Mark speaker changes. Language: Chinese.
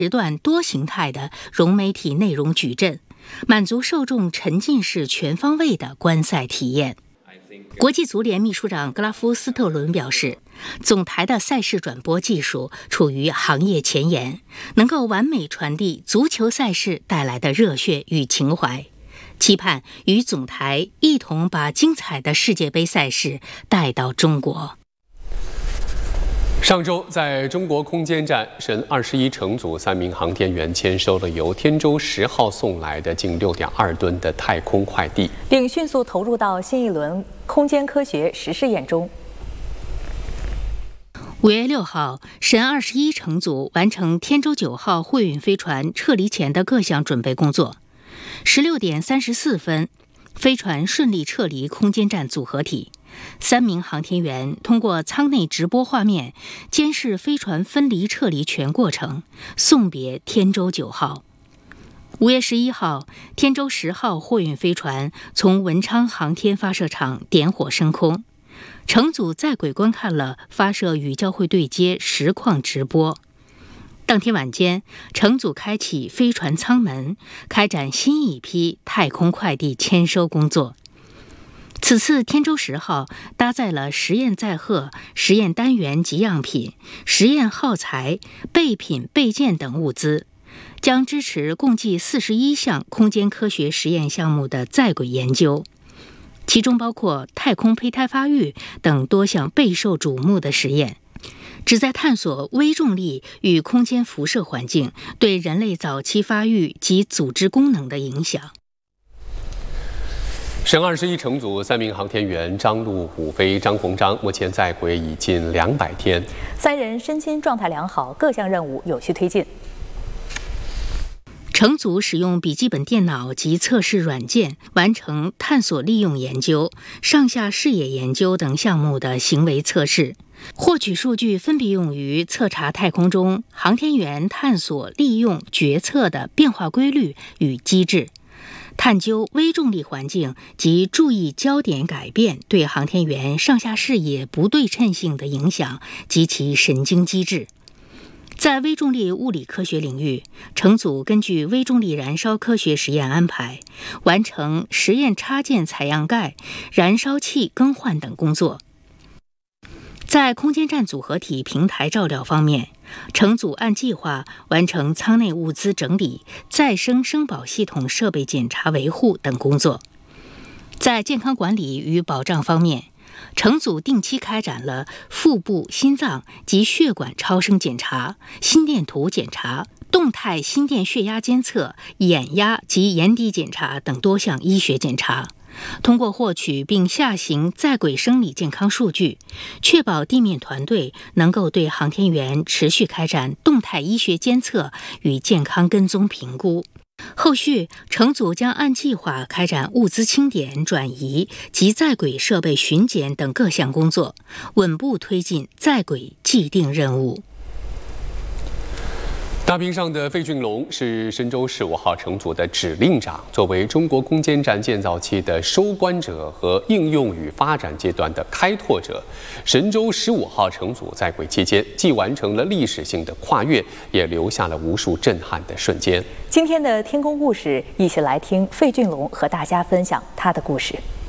Speaker 1: 时段多形态的融媒体内容矩阵，满足受众沉浸式全方位的观赛体验。国际足联秘书长格拉夫斯特伦表示，总台的赛事转播技术处于行业前沿，能够完美传递足球赛事带来的热血与情怀，期盼与总台一同把精彩的世界杯赛事带到中国。
Speaker 2: 上周，在中国空间站神21乘组3名航天员签收了由天舟10号送来的近6.2吨的太空快递，
Speaker 3: 并迅速投入到新一轮空间科学实试验中。
Speaker 1: 5月6号，神21乘组完成天舟9号货运飞船撤离前的各项准备工作。16点34分，飞船顺利撤离空间站组合体。3名航天员通过舱内直播画面监视飞船分离撤离全过程，送别天舟9号。5月11号，天舟10号货运飞船从文昌航天发射场点火升空，乘组在轨观看了发射与交会对接实况直播。当天晚间，乘组开启飞船舱门，开展新一批太空快递签收工作。此次天舟10号搭载了实验载荷、实验单元及样品、实验耗材、备品备件等物资，将支持共计41项空间科学实验项目的在轨研究，其中包括太空胚胎发育等多项备受瞩目的实验，旨在探索微重力与空间辐射环境对人类早期发育及组织功能的影响。
Speaker 2: 神21乘组3名航天员张陆、武飞、张鸿章目前在轨已近200天
Speaker 3: ，3人身心状态良好，各项任务有序推进。
Speaker 1: 乘组使用笔记本电脑及测试软件完成探索利用研究、上下视野研究等项目的行为测试，获取数据分别用于测查太空中航天员探索利用决策的变化规律与机制，探究微重力环境及注意焦点改变对航天员上下视野不对称性的影响及其神经机制。在微重力物理科学领域，乘组根据微重力燃烧科学实验安排，完成实验插件采样盖、燃烧器更换等工作。在空间站组合体平台照料方面，乘组按计划完成舱内物资整理、再生生保系统设备检查维护等工作。在健康管理与保障方面，乘组定期开展了腹部、心脏及血管超声检查、心电图检查、动态心电血压监测、眼压及眼底检查等多项医学检查，通过获取并下行在轨生理健康数据，确保地面团队能够对航天员持续开展动态医学监测与健康跟踪评估。后续，乘组将按计划开展物资清点、转移及在轨设备巡检等各项工作，稳步推进在轨既定任务。
Speaker 2: 大屏上的费俊龙是神舟15号乘组的指令长，作为中国空间站建造期的收官者和应用与发展阶段的开拓者，神舟15号乘组在轨期间，既完成了历史性的跨越，也留下了无数震撼的瞬间。
Speaker 3: 今天的天宫故事，一起来听费俊龙和大家分享他的故事。